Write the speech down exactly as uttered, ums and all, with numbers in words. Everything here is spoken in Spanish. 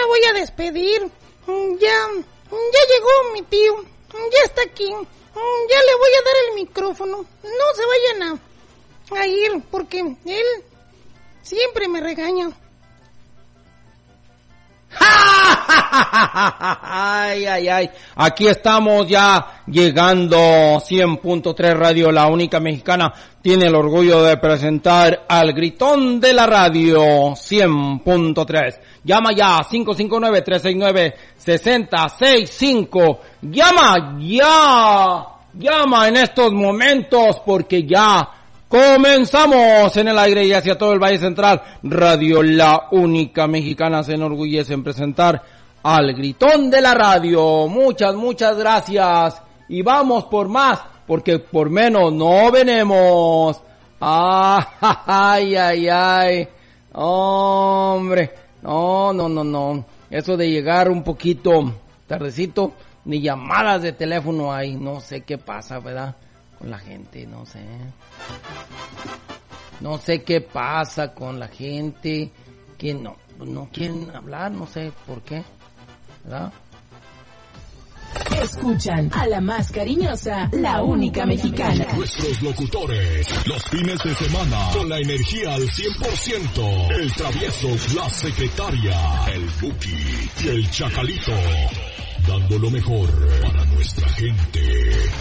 voy a despedir. Ya, ya llegó mi tío. Ya está aquí. Ya le voy a dar el micrófono. No se vayan a, a ir porque él siempre me regaña. Ay, ay, ay. Aquí estamos ya llegando. Cien punto tres Radio, la única mexicana, tiene el orgullo de presentar al gritón de la radio. Cien punto tres. Llama ya cinco cinco nueve, tres seis nueve, seis cero seis cinco. Llama ya. Llama en estos momentos porque ya comenzamos en el aire y hacia todo el Valle Central. Radio, la única mexicana, se enorgullece en presentar al gritón de la radio. Muchas, muchas gracias. Y vamos por más, porque por menos no venemos. Ay, ay, ay. Hombre, no, no, no, no. Eso de llegar un poquito tardecito, ni llamadas de teléfono hay. No sé qué pasa, ¿verdad? Con la gente, no sé. No sé qué pasa con la gente que no, no quieren hablar, no sé por qué, ¿verdad? Escuchan a la más cariñosa, la única mexicana. Nuestros locutores, los fines de semana, con la energía al cien por ciento. El travieso, la secretaria, el Buki y el Chacalito, dando lo mejor para nuestra gente.